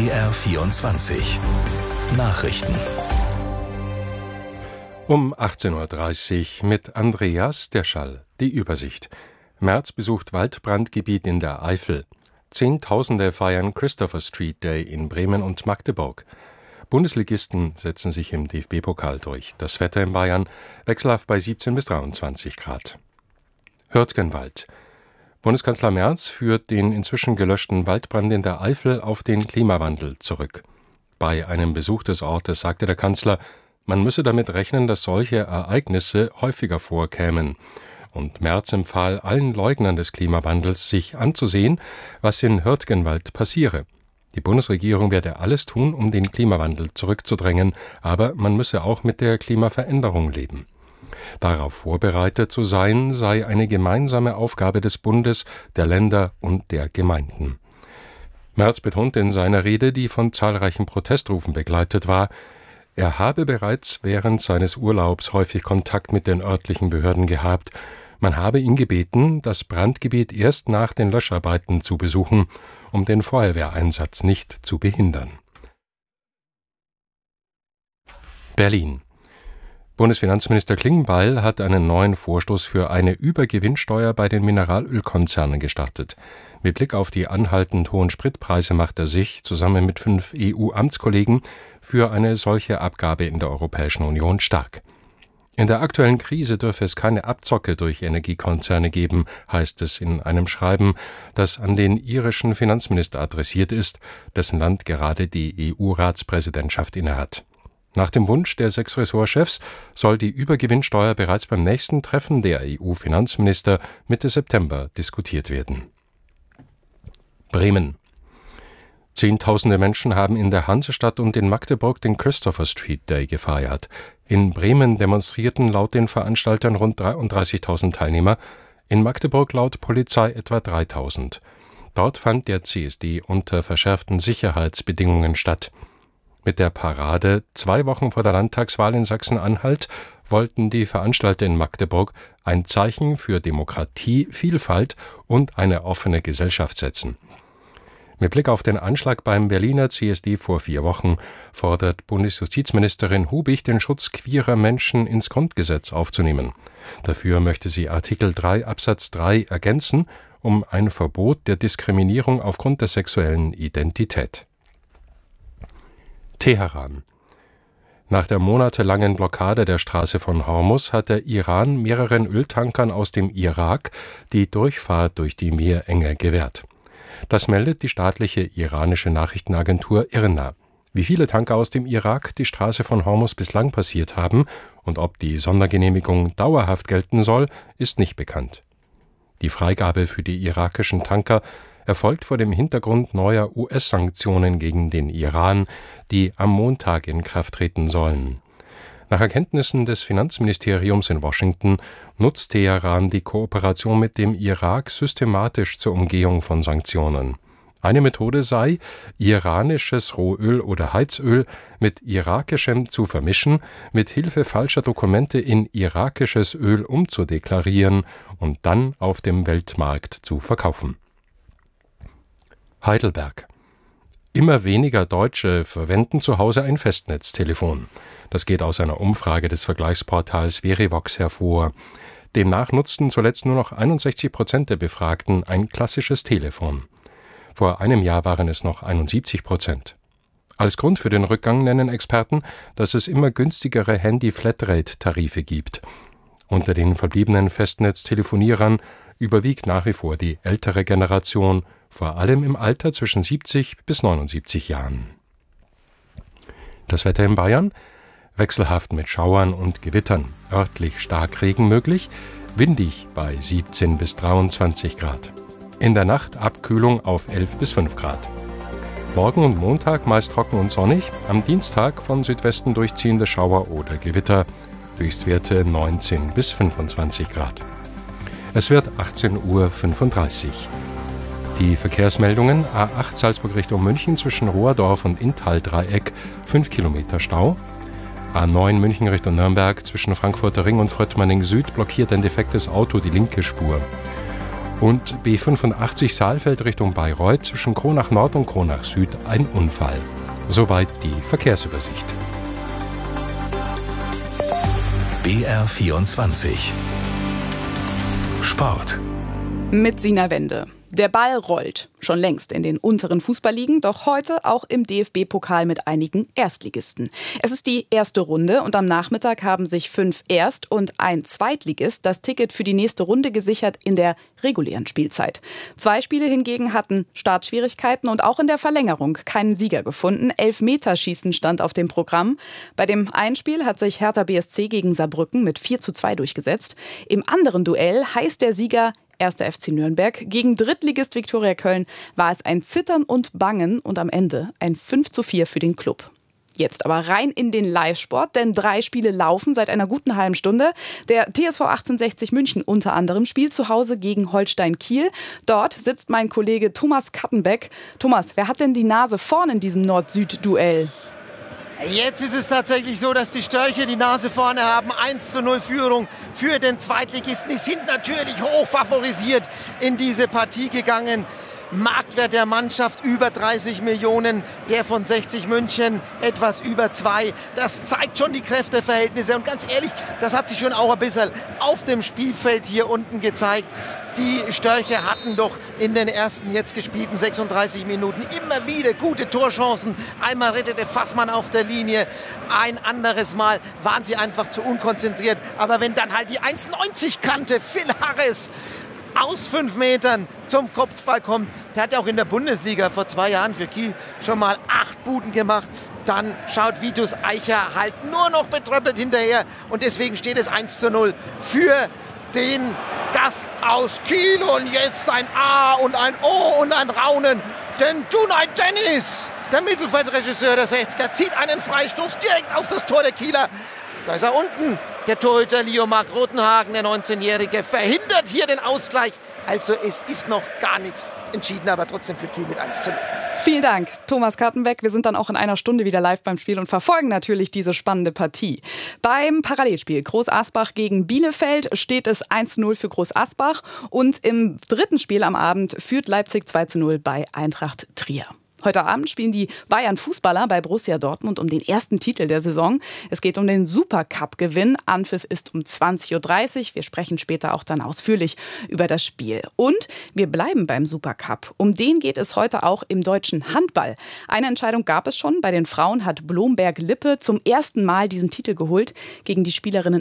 BR24 Nachrichten. Um 18:30 Uhr mit Andreas Derschall. Die Übersicht. Merz besucht Waldbrandgebiet in der Eifel. Zehntausende feiern Christopher Street Day in Bremen und Magdeburg. Bundesligisten setzen sich im DFB-Pokal durch. Das Wetter in Bayern wechselhaft bei 17 bis 23 Grad. Hürtgenwald. Bundeskanzler Merz führt den inzwischen gelöschten Waldbrand in der Eifel auf den Klimawandel zurück. Bei einem Besuch des Ortes sagte der Kanzler, man müsse damit rechnen, dass solche Ereignisse häufiger vorkämen. Und Merz empfahl allen Leugnern des Klimawandels, sich anzusehen, was in Hürtgenwald passiere. Die Bundesregierung werde alles tun, um den Klimawandel zurückzudrängen, aber man müsse auch mit der Klimaveränderung leben. Darauf vorbereitet zu sein, sei eine gemeinsame Aufgabe des Bundes, der Länder und der Gemeinden. Merz betonte in seiner Rede, die von zahlreichen Protestrufen begleitet war, er habe bereits während seines Urlaubs häufig Kontakt mit den örtlichen Behörden gehabt. Man habe ihn gebeten, das Brandgebiet erst nach den Löscharbeiten zu besuchen, um den Feuerwehreinsatz nicht zu behindern. Berlin. Bundesfinanzminister Klingbeil hat einen neuen Vorstoß für eine Übergewinnsteuer bei den Mineralölkonzernen gestartet. Mit Blick auf die anhaltend hohen Spritpreise macht er sich, zusammen mit 5 EU-Amtskollegen, für eine solche Abgabe in der Europäischen Union stark. In der aktuellen Krise dürfe es keine Abzocke durch Energiekonzerne geben, heißt es in einem Schreiben, das an den irischen Finanzminister adressiert ist, dessen Land gerade die EU-Ratspräsidentschaft innehat. Nach dem Wunsch der 6 Ressortchefs soll die Übergewinnsteuer bereits beim nächsten Treffen der EU-Finanzminister Mitte September diskutiert werden. Bremen. Zehntausende Menschen haben in der Hansestadt und in Magdeburg den Christopher Street Day gefeiert. In Bremen demonstrierten laut den Veranstaltern rund 33.000 Teilnehmer, in Magdeburg laut Polizei etwa 3.000. Dort fand der CSD unter verschärften Sicherheitsbedingungen statt. Mit der Parade 2 Wochen vor der Landtagswahl in Sachsen-Anhalt wollten die Veranstalter in Magdeburg ein Zeichen für Demokratie, Vielfalt und eine offene Gesellschaft setzen. Mit Blick auf den Anschlag beim Berliner CSD vor 4 Wochen fordert Bundesjustizministerin Hubich, den Schutz queerer Menschen ins Grundgesetz aufzunehmen. Dafür möchte sie Artikel 3 Absatz 3 ergänzen, um ein Verbot der Diskriminierung aufgrund der sexuellen Identität. Teheran. Nach der monatelangen Blockade der Straße von Hormuz hat der Iran mehreren Öltankern aus dem Irak die Durchfahrt durch die Meerenge gewährt. Das meldet die staatliche iranische Nachrichtenagentur IRNA. Wie viele Tanker aus dem Irak die Straße von Hormuz bislang passiert haben und ob die Sondergenehmigung dauerhaft gelten soll, ist nicht bekannt. Die Freigabe für die irakischen Tanker erfolgt vor dem Hintergrund neuer US-Sanktionen gegen den Iran, die am Montag in Kraft treten sollen. Nach Erkenntnissen des Finanzministeriums in Washington nutzt Teheran die Kooperation mit dem Irak systematisch zur Umgehung von Sanktionen. Eine Methode sei, iranisches Rohöl oder Heizöl mit irakischem zu vermischen, mit Hilfe falscher Dokumente in irakisches Öl umzudeklarieren und dann auf dem Weltmarkt zu verkaufen. Heidelberg. Immer weniger Deutsche verwenden zu Hause ein Festnetztelefon. Das geht aus einer Umfrage des Vergleichsportals Verivox hervor. Demnach nutzten zuletzt nur noch 61% der Befragten ein klassisches Telefon. Vor einem Jahr waren es noch 71%. Als Grund für den Rückgang nennen Experten, dass es immer günstigere Handy-Flatrate-Tarife gibt. Unter den verbliebenen Festnetztelefonierern überwiegt nach wie vor die ältere Generation, vor allem im Alter zwischen 70 bis 79 Jahren. Das Wetter in Bayern? Wechselhaft mit Schauern und Gewittern, örtlich Starkregen möglich, windig bei 17 bis 23 Grad. In der Nacht Abkühlung auf 11 bis 5 Grad. Morgen und Montag meist trocken und sonnig, am Dienstag von Südwesten durchziehende Schauer oder Gewitter, Höchstwerte 19 bis 25 Grad. Es wird 18:35 Uhr. Die Verkehrsmeldungen: A8 Salzburg Richtung München zwischen Rohrdorf und Inntal-Dreieck 5 Kilometer Stau. A9 München Richtung Nürnberg zwischen Frankfurter Ring und Fröttmanning Süd blockiert ein defektes Auto die linke Spur. Und B85 Saalfeld Richtung Bayreuth zwischen Kronach Nord und Kronach Süd ein Unfall. Soweit die Verkehrsübersicht. BR24 Sport. Mit Sina Wende. Der Ball rollt schon längst in den unteren Fußballligen, doch heute auch im DFB-Pokal mit einigen Erstligisten. Es ist die erste Runde und am Nachmittag haben sich 5 Erst- und ein Zweitligist das Ticket für die nächste Runde gesichert in der regulären Spielzeit. 2 Spiele hingegen hatten Startschwierigkeiten und auch in der Verlängerung keinen Sieger gefunden. Elfmeterschießen stand auf dem Programm. Bei dem einen Spiel hat sich Hertha BSC gegen Saarbrücken mit 4:2 durchgesetzt. Im anderen Duell heißt der Sieger 1. FC Nürnberg. Gegen Drittligist Viktoria Köln war es ein Zittern und Bangen und am Ende ein 5:4 für den Club. Jetzt aber rein in den Live-Sport, denn 3 Spiele laufen seit einer guten halben Stunde. Der TSV 1860 München unter anderem spielt zu Hause gegen Holstein Kiel. Dort sitzt mein Kollege Thomas Kattenbeck. Thomas, wer hat denn die Nase vorn in diesem Nord-Süd-Duell? Jetzt ist es tatsächlich so, dass die Störche die Nase vorne haben. 1:0 Führung für den Zweitligisten. Die sind natürlich hoch favorisiert in diese Partie gegangen. Marktwert der Mannschaft über 30 Millionen, der von 60 München etwas über 2. Das zeigt schon die Kräfteverhältnisse und ganz ehrlich, das hat sich schon auch ein bisschen auf dem Spielfeld hier unten gezeigt. Die Störche hatten doch in den ersten jetzt gespielten 36 Minuten immer wieder gute Torchancen. Einmal rettete Fassmann auf der Linie, ein anderes Mal waren sie einfach zu unkonzentriert. Aber wenn dann halt die 1,90 Kante Phil Harris aus 5 Metern zum Kopfball kommt. Der hat ja auch in der Bundesliga vor 2 Jahren für Kiel schon mal 8 Buden gemacht. Dann schaut Vitus Eicher halt nur noch betröppelt hinterher. Und deswegen steht es 1:0 für den Gast aus Kiel. Und jetzt ein A und ein O und ein Raunen. Denn Tunay Dennis, der Mittelfeldregisseur der 60er, zieht einen Freistoß direkt auf das Tor der Kieler. Da ist er unten. Der Torhüter Leo-Marc Rotenhagen, der 19-Jährige, verhindert hier den Ausgleich. Also es ist noch gar nichts entschieden, aber trotzdem für Kiel mit 1:0. Vielen Dank, Thomas Kattenbeck. Wir sind dann auch in einer Stunde wieder live beim Spiel und verfolgen natürlich diese spannende Partie. Beim Parallelspiel Groß Asbach gegen Bielefeld steht es 1:0 für Groß Asbach. Und im dritten Spiel am Abend führt Leipzig 2:0 bei Eintracht Trier. Heute Abend spielen die Bayern-Fußballer bei Borussia Dortmund um den ersten Titel der Saison. Es geht um den Supercup-Gewinn. Anpfiff ist um 20:30 Uhr. Wir sprechen später auch dann ausführlich über das Spiel. Und wir bleiben beim Supercup. Um den geht es heute auch im deutschen Handball. Eine Entscheidung gab es schon. Bei den Frauen hat Blomberg-Lippe zum ersten Mal diesen Titel geholt. Gegen die Spielerinnen